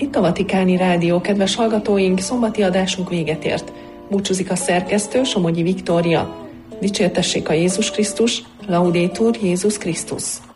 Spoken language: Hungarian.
Itt a Vatikáni Rádió, kedves hallgatóink, szombati adásunk véget ért. Búcsúzik a szerkesztő, Somogyi Viktória. Dicsértessék a Jézus Krisztus, Laudetur Jézus Krisztus.